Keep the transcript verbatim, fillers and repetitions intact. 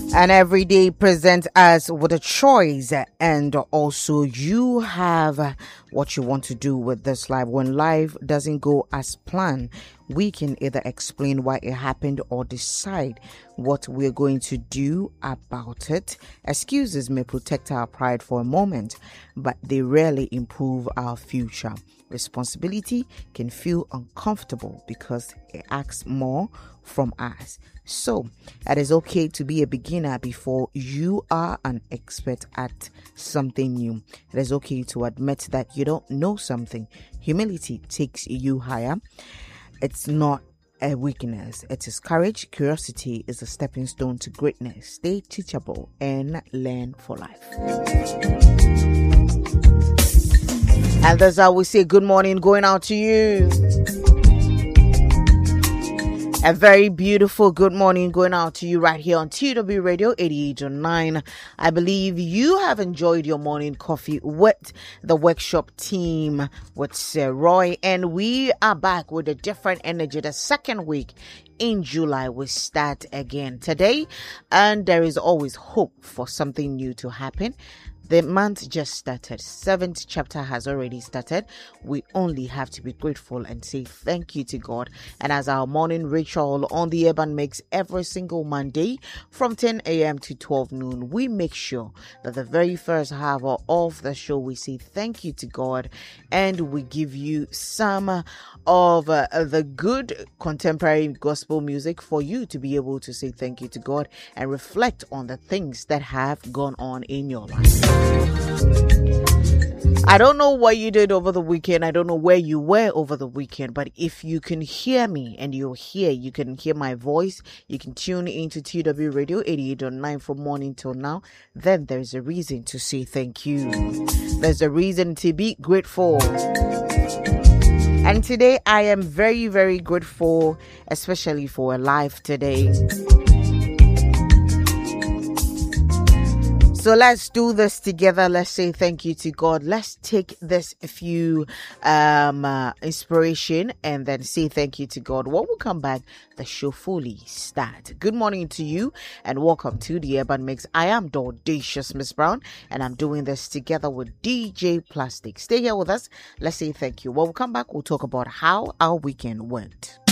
And every day presents us with a choice, and also you have what you want to do with this life. When life doesn't go as planned, we can either explain why it happened or decide what we're going to do about it. Excuses may protect our pride for a moment, but they rarely improve our future. Responsibility can feel uncomfortable because it asks more from us. So, it is okay to be a beginner before you are an expert at something new. It is okay to admit that you don't know something. Humility takes you higher. It's not a weakness. It is courage. Curiosity is a stepping stone to greatness. Stay teachable and learn for life. And that's how we say good morning going out to you. A very beautiful good morning going out to you right here on T W Radio eighty-eight point nine. I believe you have enjoyed your morning coffee with the workshop team, with Sir Roy, and we are back with a different energy. The second week in July, we start again today, and there is always hope for something new to happen. The month just started. Seventh chapter has already started. We only have to be grateful and say thank you to God. And as our morning ritual on the Urban Mix every single Monday from ten a.m. to twelve noon, we make sure that the very first half of the show, we say thank you to God, and we give you some of uh, the good contemporary gospel music for you to be able to say thank you to God and reflect on the things that have gone on in your life. I don't know what you did over the weekend. I don't know where you were over the weekend, but if you can hear me and you're here, you can hear my voice, you can tune into T W Radio eighty-eight point nine from morning till now, then there's a reason to say thank you. There's a reason to be grateful. And today I am very, very grateful, especially for a life today. So let's do this together. Let's say thank you to God. Let's take this a few um, uh, inspiration and then say thank you to God. When we come back, the show fully start. Good morning to you and welcome to the Urban Mix. I am the audacious Miss Brown and I'm doing this together with D J Plastic. Stay here with us. Let's say thank you. When we come back, we'll talk about how our weekend went.